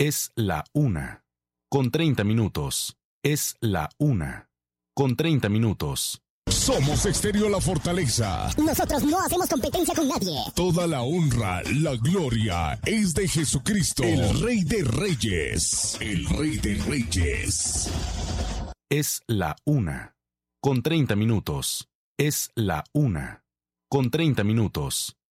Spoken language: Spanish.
Es la 1:30. Es la 1:30. Somos Estéreo La Fortaleza. Nosotros no hacemos competencia con nadie. Toda la honra, la gloria es de Jesucristo, el Rey de Reyes. El Rey de Reyes. Es la 1:30. Es la 1:30.